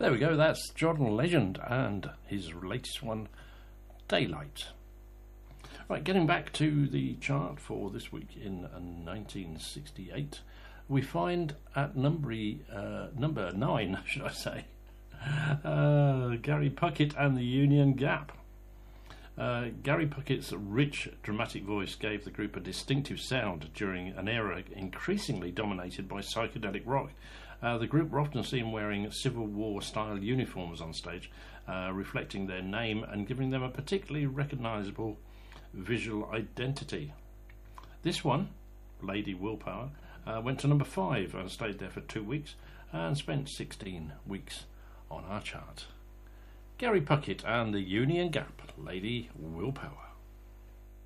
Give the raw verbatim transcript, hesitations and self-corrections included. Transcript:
There we go, that's John Legend and his latest one, Daylight. Right, getting back to the chart for this week in uh, nineteen sixty-eight, we find at number, uh, number nine, should I say, uh, Gary Puckett and the Union Gap. Uh, Gary Puckett's rich, dramatic voice gave the group a distinctive sound during an era increasingly dominated by psychedelic rock. Uh, the group were often seen wearing Civil War-style uniforms on stage, uh, reflecting their name and giving them a particularly recognisable visual identity. This one, Lady Willpower, uh, went to number five and stayed there for two weeks and spent sixteen weeks on our chart. Gary Puckett and the Union Gap, Lady Willpower.